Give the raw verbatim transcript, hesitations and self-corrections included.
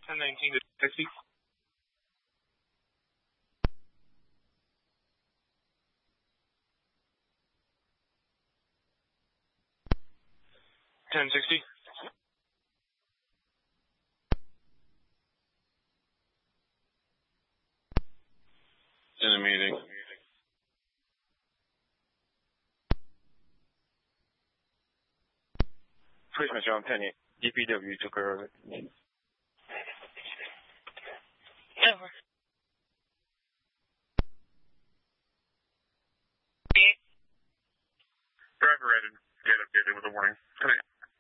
ten nineteen to sixty. ten sixty. In a meeting. Policeman John Penny, D P W took care of it. Over. Driver rated. Get updated with a warning. Connect.